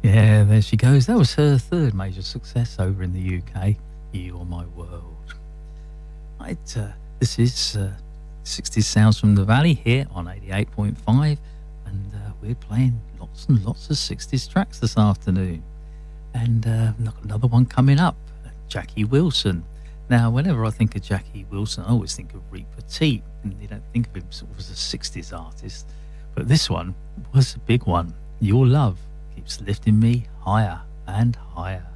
Yeah, there she goes. That was her third major success over in the UK. You're My World. Right, this is 60s Sounds from the Valley here on 88.5, and we're playing lots and lots of 60s tracks this afternoon. And another one coming up, Jackie Wilson. Now, whenever I think of Jackie Wilson, I always think of Rick Petit, and you don't think of him sort of as a 60s artist. But this one was a big one. Your Love Keeps Lifting Me Higher and Higher.